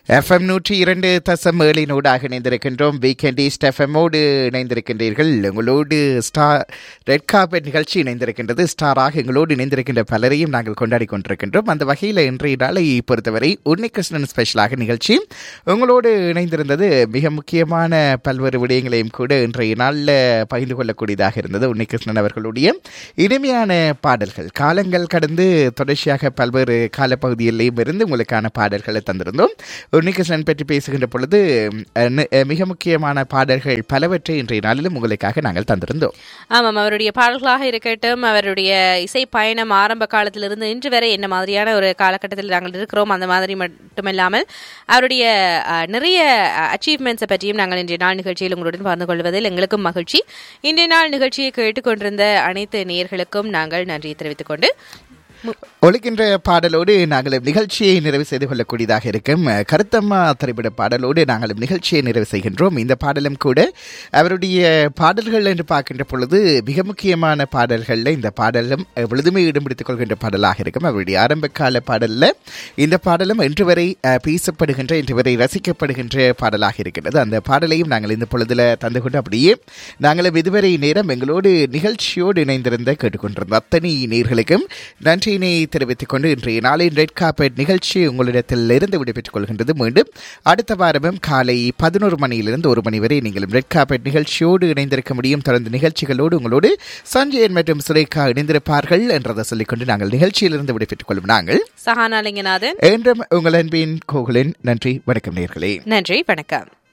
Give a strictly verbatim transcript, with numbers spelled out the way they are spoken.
FM நூற்றி இரண்டு தசம் ஏழினூடாக இணைந்திருக்கின்றோம். வீக்கெண்ட் ஈஸ்ட் எஃப்எம்மோடு இணைந்திருக்கின்றீர்கள். உங்களோடு ஸ்டார் ரெட் கார்பெட் நிகழ்ச்சி இணைந்திருக்கின்றது. ஸ்டாராக எங்களோடு இணைந்திருக்கின்ற பலரையும் நாங்கள் கொண்டாடி கொண்டிருக்கின்றோம். அந்த வகையில் இன்றைய நாளை பொறுத்தவரை உன்னிகிருஷ்ணன் ஸ்பெஷலாக நிகழ்ச்சி உங்களோடு இணைந்திருந்தது. மிக முக்கியமான பல்வேறு விடயங்களையும் கூட இன்றைய நாளில் பகிர்ந்து கொள்ளக்கூடியதாக இருந்தது. உன்னிகிருஷ்ணன் அவர்களுடைய இனிமையான பாடல்கள் காலங்கள் கடந்து தொடர்ச்சியாக பல்வேறு காலப்பகுதியிலையும் இருந்து உங்களுக்கான பாடல்களை தந்திருந்தோம். உன்னிகிருஷ்ணன் பற்றி பேசுகின்ற பொழுது மிக முக்கியமான பாடல்கள் பலவற்றை இன்றைய நாளிலும் உங்களுக்காக நாங்கள் தந்திருந்தோம். ஆமாம், அவருடைய பாடல்களாக இருக்கட்டும், அவருடைய இசை பயணம் ஆரம்ப காலத்திலிருந்து இன்று வரை என்ன மாதிரியான ஒரு காலகட்டத்தில் நாங்கள் இருக்கிறோம், அந்த மாதிரி மட்டுமில்லாமல் அவருடைய நிறைய அச்சீவ்மெண்ட்ஸை பற்றியும் நாங்கள் இன்றைய நாள் நிகழ்ச்சியில் உங்களுடன் பகிர்ந்து கொள்வதில் எங்களுக்கும் மகிழ்ச்சி. இன்றைய நாள் நிகழ்ச்சியை கேட்டுக்கொண்டிருந்த அனைத்து நேயர்களுக்கும் நாங்கள் நன்றியை தெரிவித்துக் கொண்டு ஒழிக்கின்ற பாடலோடு நாங்கள் நிகழ்ச்சியை நிறைவு செய்து கொள்ளக்கூடியதாக இருக்கும். கருத்தம்மா திரைப்பட பாடலோடு நாங்கள் நிகழ்ச்சியை நிறைவு செய்கின்றோம். இந்த பாடலும் கூட அவருடைய பாடல்கள் என்று பார்க்கின்ற பொழுது மிக முக்கியமான பாடல்களில் இந்த பாடலும் விழுதுமை இடம் பிடித்துக் கொள்கின்ற பாடலாக இருக்கும். அவருடைய ஆரம்ப கால பாடலில் இந்த பாடலும் இன்று வரை பேசப்படுகின்ற இன்று வரை ரசிக்கப்படுகின்ற பாடலாக இருக்கின்றது. அந்த பாடலையும் நாங்கள் இந்த பொழுதில் தந்து கொண்டு அப்படியே நாங்களும் இதுவரை நேரம் எங்களோடு நிகழ்ச்சியோடு இணைந்திருந்த கேட்டுக்கொண்டிருந்த அத்தனை நேயர்களுக்கும் நன்றி தெரிவித்துக் கொண்டு இன்றைய நாளின் ரெட் கார்பெட் நிகழ்ச்சி உங்களிடத்தில் இருந்து விடைபெற்றுக் கொள்கின்றது. மீண்டும் அடுத்த வாரமும் காலை பதினோரு மணியிலிருந்து ஒரு மணி வரை நீங்களும் ரெட் கார்பெட் நிகழ்ச்சியோடு இணைந்திருக்க முடியும். தொடர்ந்து நிகழ்ச்சிகளோடு உங்களோடு சஞ்சயன் மற்றும் சுரேகா இணைந்திருப்பார்கள் என்றதை சொல்லிக்கொண்டு நாங்கள் நிகழ்ச்சியிலிருந்து விடைபெற்றுக் கொள்ளும் நாங்கள் சஹானா லிங்கநாதன் என்றும் உங்கள் அன்பின் கோகுலின். நன்றி, வணக்கம் நேயர்களே. நன்றி, வணக்கம்.